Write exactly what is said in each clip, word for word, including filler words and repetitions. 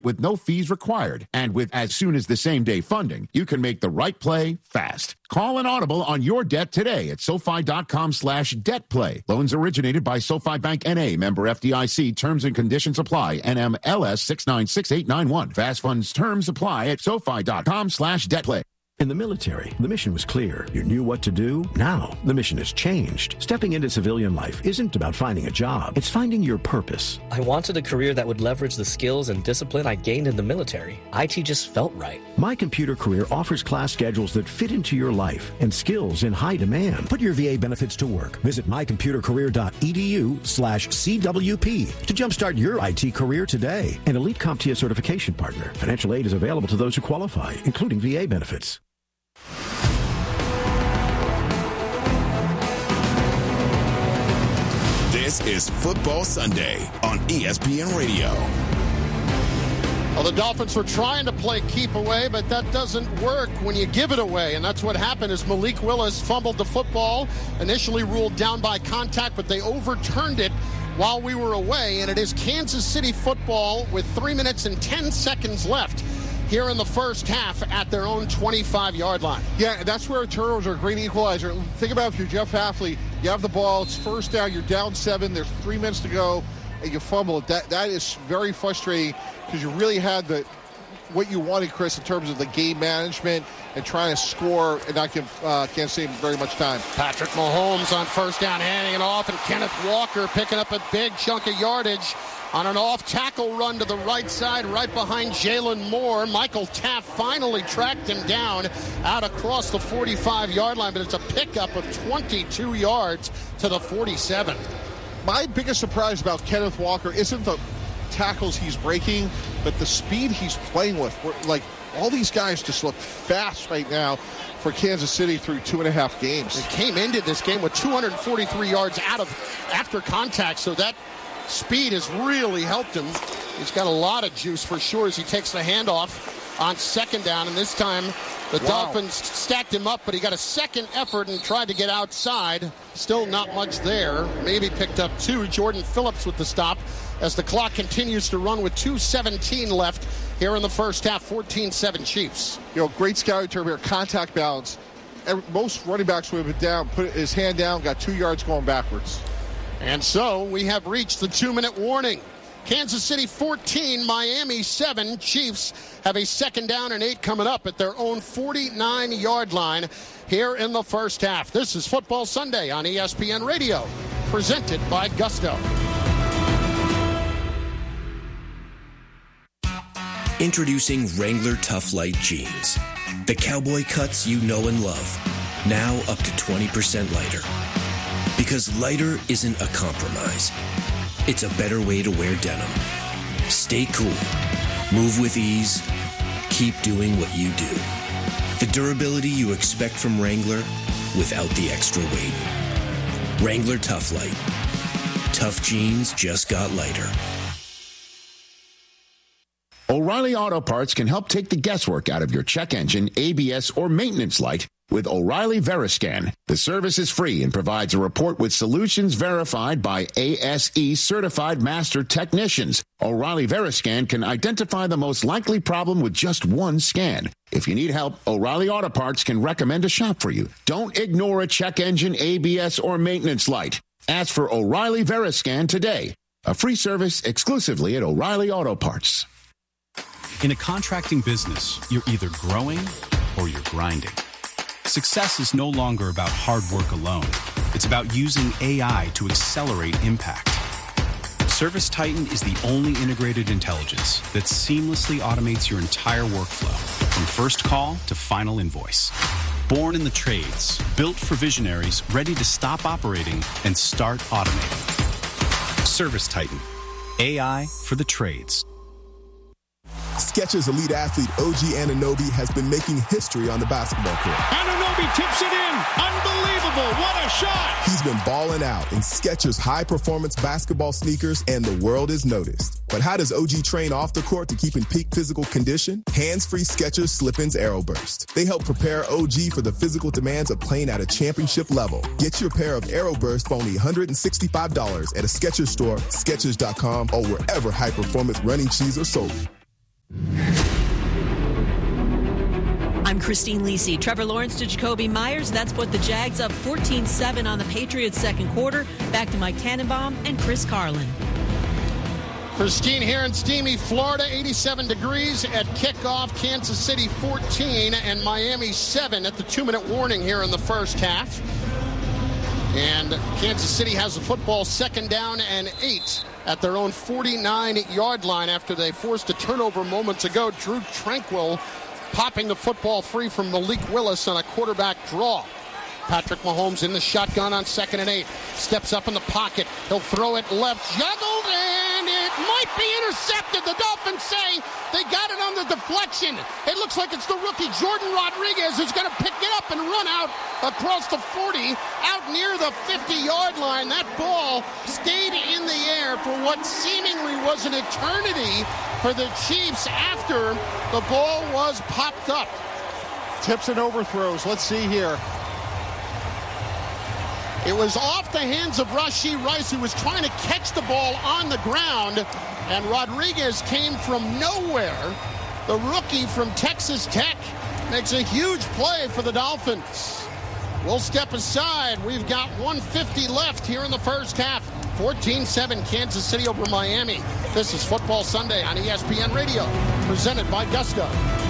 with no fees required. And with as soon as the same day funding, you can make the right play fast. Call an audible on your debt today at SoFi.com slash debt play. Loans originated by SoFi Bank N A, member F D I C. Terms and conditions apply. N M L S six nine six eight nine one. Fast funds terms apply at SoFi.com slash debt play. In the military, the mission was clear. You knew what to do. Now, the mission has changed. Stepping into civilian life isn't about finding a job. It's finding your purpose. I wanted a career that would leverage the skills and discipline I gained in the military. I T just felt right. My Computer Career offers class schedules that fit into your life and skills in high demand. Put your V A benefits to work. Visit mycomputercareer.edu slash CWP to jumpstart your I T career today. An Elite CompTIA certification partner. Financial aid is available to those who qualify, including V A benefits. This is Football Sunday on E S P N Radio. Well, the Dolphins were trying to play keep away, but that doesn't work when you give it away. And that's what happened as Malik Willis fumbled the football, initially ruled down by contact, but they overturned it while we were away. And it is Kansas City football with three minutes and ten seconds left here in the first half at their own twenty-five-yard line. Yeah, that's where turnovers are a great equalizer. Think about if you're Jeff Hafley, you have the ball, it's first down, you're down seven, there's three minutes to go, and you fumble it. That, that is very frustrating because you really had the what you wanted, Chris, in terms of the game management and trying to score and not give uh, Kansas City very much time. Patrick Mahomes on first down, handing it off, and Kenneth Walker picking up a big chunk of yardage on an off-tackle run to the right side, right behind Jalen Moore. Michael Taft finally tracked him down out across the forty-five-yard line, but it's a pickup of twenty-two yards to the forty-seven. My biggest surprise about Kenneth Walker isn't the tackles he's breaking, but the speed he's playing with. We're, like, all these guys just look fast right now for Kansas City through two and a half games. They came into this game with two hundred forty-three yards out of after contact, so that speed has really helped him. He's got a lot of juice for sure as he takes the handoff on second down, and this time the wow. Dolphins stacked him up, but he got a second effort and tried to get outside. Still not much there. Maybe picked up two. Jordan Phillips with the stop as the clock continues to run with two seventeen left here in the first half. Fourteen seven Chiefs. You know, great scouting term here, contact balance. Most running backs would have been down, put his hand down, got two yards going backwards. And so we have reached the two-minute warning. Kansas City fourteen, Miami seven. Chiefs have a second down and eight coming up at their own forty-nine-yard line here in the first half. This is Football Sunday on E S P N Radio, presented by Gusto. Introducing Wrangler Tough Light Jeans. The cowboy cuts you know and love. Now up to twenty percent lighter. Because lighter isn't a compromise. It's a better way to wear denim. Stay cool. Move with ease. Keep doing what you do. The durability you expect from Wrangler without the extra weight. Wrangler Tough Light. Tough jeans just got lighter. O'Reilly Auto Parts can help take the guesswork out of your check engine, A B S, or maintenance light with O'Reilly Veriscan. The service is free and provides a report with solutions verified by A S E certified master technicians. O'Reilly Veriscan can identify the most likely problem with just one scan. If you need help, O'Reilly Auto Parts can recommend a shop for you. Don't ignore a check engine, A B S, or maintenance light. Ask for O'Reilly Veriscan today. A free service exclusively at O'Reilly Auto Parts. In a contracting business, you're either growing or you're grinding. Success is no longer about hard work alone. It's about using A I to accelerate impact. ServiceTitan is the only integrated intelligence that seamlessly automates your entire workflow, from first call to final invoice. Born in the trades, built for visionaries ready to stop operating and start automating. ServiceTitan, A I for the trades. Skechers elite athlete O G Anunoby has been making history on the basketball court. Anunoby tips it in. Unbelievable. What a shot. He's been balling out in Skechers high-performance basketball sneakers, and the world is noticed. But how does O G train off the court to keep in peak physical condition? Hands-free Skechers Slip-ins AeroBurst. They help prepare O G for the physical demands of playing at a championship level. Get your pair of AeroBurst for only one hundred sixty-five dollars at a Skechers store, Skechers dot com, or wherever high-performance running shoes are sold. Christine Lisi. Trevor Lawrence to Jacoby Myers. That's put the Jags up fourteen seven on the Patriots second quarter. Back to Mike Tannenbaum and Chris Carlin. Christine here in steamy Florida, eighty-seven degrees at kickoff. Kansas City fourteen and Miami seven at the two-minute warning here in the first half. And Kansas City has the football second down and eight at their own forty-nine-yard line after they forced a turnover moments ago. Drew Tranquil popping the football free from Malik Willis on a quarterback draw. Patrick Mahomes in the shotgun on second and eight. Steps up in the pocket. He'll throw it left. Juggled, and it might be intercepted. The Dolphins say they got it on the deflection. It looks like it's the rookie Jordan Rodriguez who's going to pick it up and run out across the forty, out near the fifty-yard line. That ball stayed in the air for what seemingly was an eternity for the Chiefs after the ball was popped up. Tips and overthrows. Let's see here. It was off the hands of Rashee Rice, who was trying to catch the ball on the ground, and Rodriguez came from nowhere. The rookie from Texas Tech makes a huge play for the Dolphins. We'll step aside. We've got one fifty left here in the first half. fourteen seven Kansas City over Miami. This is Football Sunday on E S P N Radio, presented by Gusto.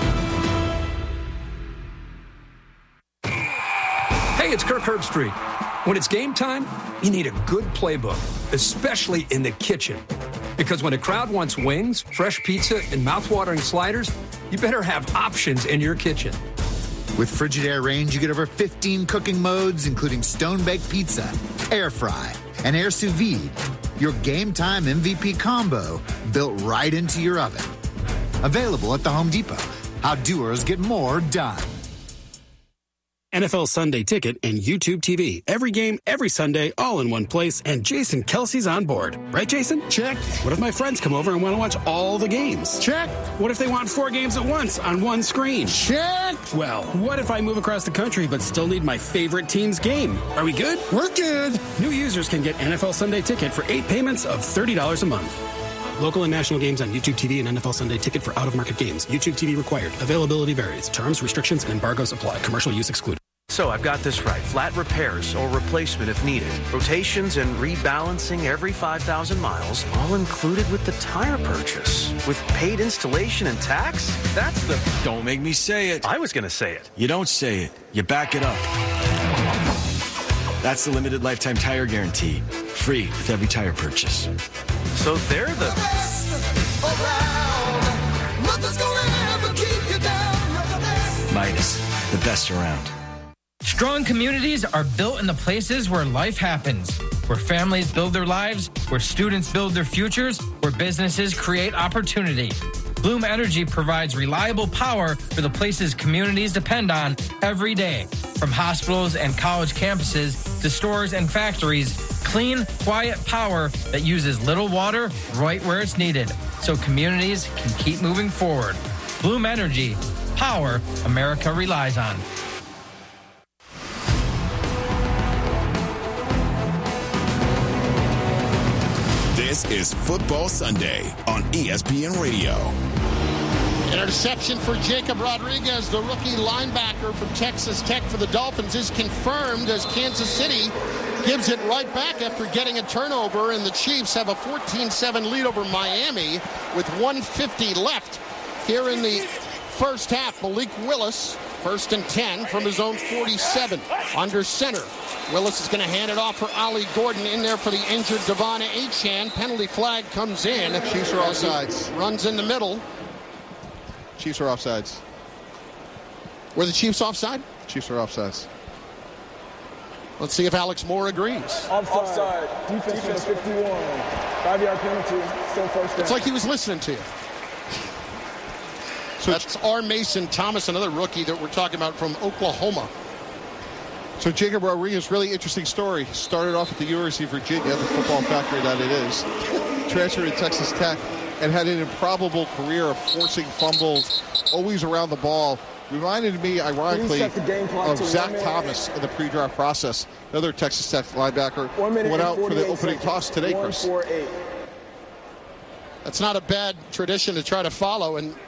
Hey, it's Kirk Herbstreit. When it's game time, you need a good playbook, especially in the kitchen. Because when a crowd wants wings, fresh pizza, and mouthwatering sliders, you better have options in your kitchen. With Frigidaire range, you get over fifteen cooking modes, including stone-baked pizza, air fry, and air sous vide. Your game time M V P combo built right into your oven. Available at the Home Depot. How doers get more done. N F L Sunday Ticket and YouTube T V. Every game, every Sunday, all in one place, and Jason Kelsey's on board. Right, Jason? Check. What if my friends come over and want to watch all the games? Check. What if they want four games at once on one screen? Check. Well, what if I move across the country but still need my favorite team's game? Are we good? We're good. New users can get N F L Sunday Ticket for eight payments of thirty dollars a month. Local and national games on YouTube T V and N F L Sunday Ticket for out-of-market games. YouTube T V required. Availability varies. Terms, restrictions, and embargoes apply. Commercial use excluded. So I've got this right. Flat repairs or replacement if needed. Rotations and rebalancing every five thousand miles, all included with the tire purchase. With paid installation and tax? That's the... Don't make me say it. I was going to say it. You don't say it. You back it up. That's the limited lifetime tire guarantee. Free with every tire purchase. So they're the... Midas, the best around. Strong communities are built in the places where life happens, where families build their lives, where students build their futures, where businesses create opportunity. Bloom Energy provides reliable power for the places communities depend on every day. From hospitals and college campuses to stores and factories, clean, quiet power that uses little water right where it's needed, so communities can keep moving forward. Bloom Energy, power America relies on. This is Football Sunday on E S P N Radio. Interception for Jacob Rodriguez, the rookie linebacker from Texas Tech for the Dolphins, is confirmed as Kansas City gives it right back after getting a turnover, and the Chiefs have a fourteen seven lead over Miami with one fifty left here in the first half. Malik Willis, first and ten from his own forty-seven, under center. Willis is going to hand it off for Ollie Gordon, in there for the injured Devon Achane. Penalty flag comes in. Chiefs are offsides. Runs in the middle. Chiefs are offsides. Were the Chiefs offside? Chiefs are offsides. Let's see if Alex Moore agrees. Offside. Offside. Defense, Defense fifty-one. Five-yard penalty. Still first down. It's like he was listening to you. So that's R. Mason Thomas, another rookie that we're talking about from Oklahoma. So Jacob Rodriguez, really interesting story. Started off at the University of Virginia, the football factory that it is. Transferred to Texas Tech and had an improbable career of forcing fumbles, always around the ball. Reminded me, ironically, of Zach Thomas in the pre-draft process. Another Texas Tech linebacker who went out for the opening toss today, Chris. That's not a bad tradition to try to follow, and